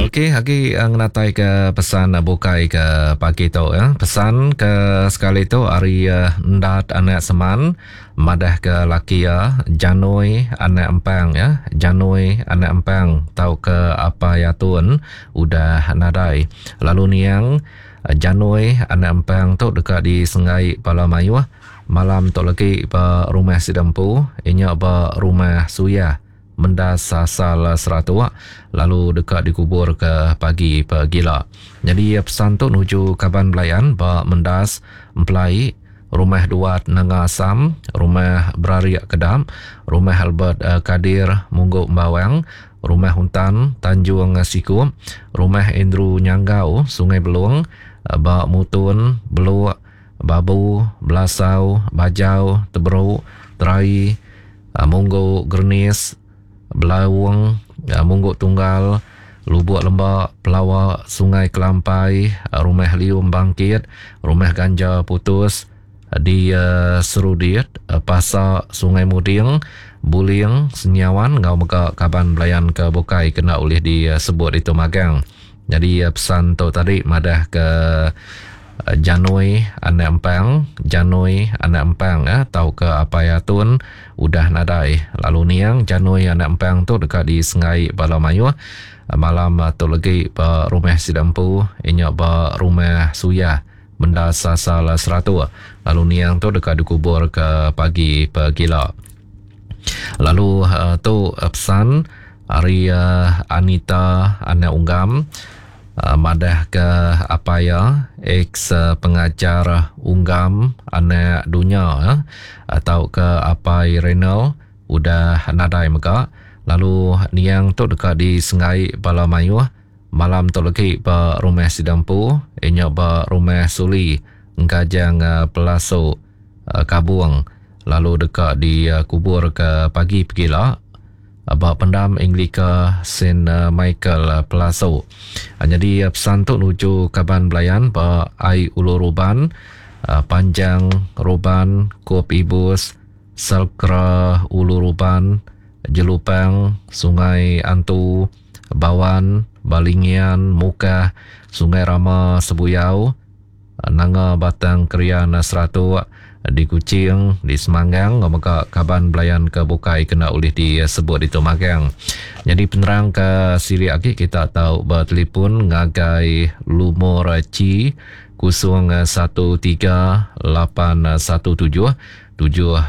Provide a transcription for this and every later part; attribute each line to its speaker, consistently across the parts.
Speaker 1: Okey, hagi ngatai ke pesan bukai ke pagi tu ya. Pesan ke sekali tu hari ndat anak seman madah ke laki ya, Janui anak empang ya. Janui anak empang tau ke apa ya tuan udah nadai. Lalu niang Janui anak empang tu dekat di Sengai Palamayu. Malam tu lagi ba rumah Sidampu, inya ba rumah Suya. Mendas asal seratua lalu dekat dikubur ke pagi gila. Jadi pesan tu nuju Kaban Belayan ba mendas empelai rumah Duat Nanga Asam, rumah Berariak Kedam, rumah Albert Kadir Mungguk Bawang, rumah Huntan Tanjung Siku, rumah Andrew Nyanggau Sungai Beluang, ba Mutun Beluk Babu Belasau Bajau Teberuk Terai Mungguk Gernis Belawang, Mungguk Tunggal, Lubuk Lembak, Pelawak, Sungai Kelampai, Rumah Lium Bangkit, Rumah Ganja Putus, di Serudit, Pasar Sungai Muding, Buling, Senyawan, ngau mega Kaban Belayan ke Bukai kena oleh disebut itu magang. Jadi pesan tu tadi madah ke Janui anak empang, Janui anak empang tahu ke apa ya tun udah nadai. Lalu niang Janui anak empang tu dekat di Sengai Palamayu. Malam tu lagi ba rumah Sidampu, inya ba rumah Suya mendas asal seratua. Lalu niang tu dekat dikubur ke pagi gila. Lalu tu pesan hari Anita anak unggam madah ke apa ya ex pengajar unggam anak dunia atau ke apa Renal udah nadai mega. Lalu niang tu dekat di Sengai Palamayu. Malam tu lagi ba rumah Sidampu, inya ba rumah Suli Ngajang Pelaso Kabuang. Lalu dekat di kubur ke pagi gila ba pendam Anglika Saint Michael Pelaso. Jadi pesan tu nuju Kaban Belayan ba ai Ulu Ruban, Panjang Ruban, Kuop Ibus, Salkra Ulu Ruban, Jelupang, Sungai Antu, Bawan, Balingian, Muka, Sungai Rama Sebuyau, Nanga Batang Krian Seratu, di Kuching, di Semanggang, maka Kaban Belayan ke Bukai kena oleh disebut itu magang. Jadi penerang ke siri lagi kita tahu bertelefon ngagai Lumur Ci 013 817 7027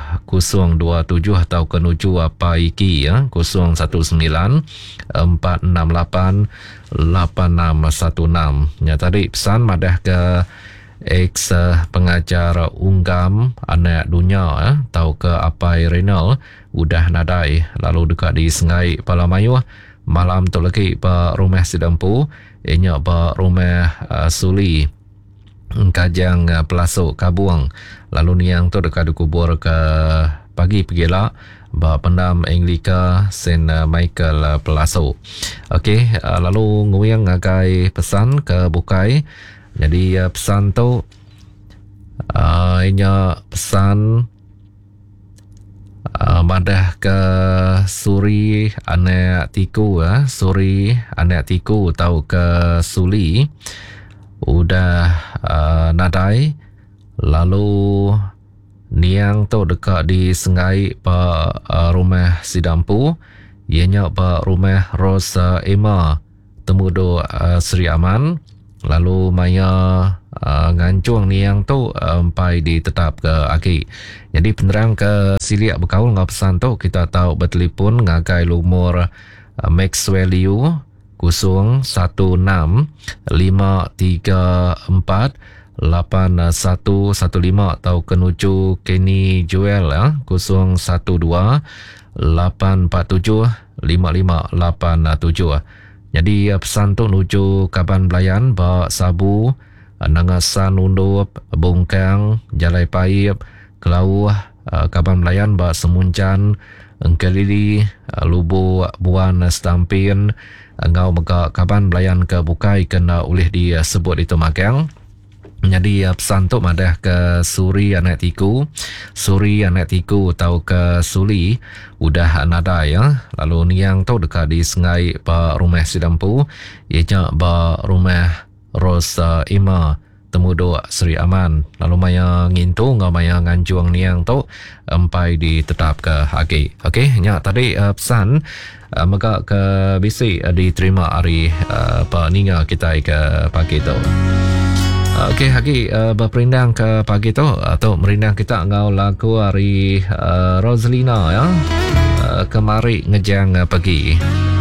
Speaker 1: atau kenuju apa iki ya 019 468 8616. Ya tadi pesan madah ke ex pengajar unggam anak dunia tahu ke apa Renal udah nadai. Lalu dekat di Sengai Palamayu. Malam tu lagi ba rumah Sidampu, inya ba rumah Suli Kajang Pelasuk Kabuang. Lalu niang tu dekat dikubur ke pagi gila ba pendam Anglika Saint Michael Pelasuk. Okey, lalu nguyang ngagai pesan ke Bukai. Jadi pesan tu inya pesan madah ke Suri anak tiku Suri anak tiku tahu ke Suli udah nadai. Lalu niang tu dekat di Sengai pa rumah Sidampu, ianya pa rumah Rosa Emma Temudo Sri Aman. Lalu maya ngancung niang tu sampai ditetap ke aki. Jadi penerang ke siliak berkaul ngau pesan tu kita tahu bertelefon ngagai Lumur Maxwell Liu 016 534 8115 atau kenuju Kenny Joel 012 847 5587. Jadi pesan tu nuju Kaban Belayan ba Sabu, Nangasan Undup, Bungkang, Jalai Paip, Kelauh, Kaban Belayan ba Semuncan, Engkelili, Lubu Buan Stampin, ngau mega Kaban Belayan ke Bukai kena oleh disebut itu magang. Jadi pesan tu madah ke Suri anak tiku, Suri anak tiku atau ke Suli udah nada ya. Lalu niang tu dekat di sengai ba rumah Sidampu, ianya ba rumah Rosa Ima temudo Sri Aman. Lalu maya ngintu ngau maya nganjuang niang tu empai ditetap ke agi. Okey, nya tadi pesan maka ke bisi diterima hari peninga kita ke pagi tu. Okey, Hagi berperindang ke pagi tu atau merindang kita ngau lagu hari Rosalina ya. Kemari ngejang pagi.